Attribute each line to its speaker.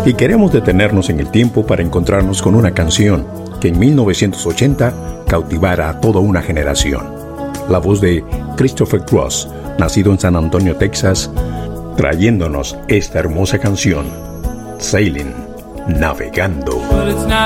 Speaker 1: Y queremos detenernos en el tiempo para encontrarnos con una canción que en 1980 cautivara a toda una generación. La voz de Christopher Cross, nacido en San Antonio, Texas, trayéndonos esta hermosa canción, Sailing, Navegando.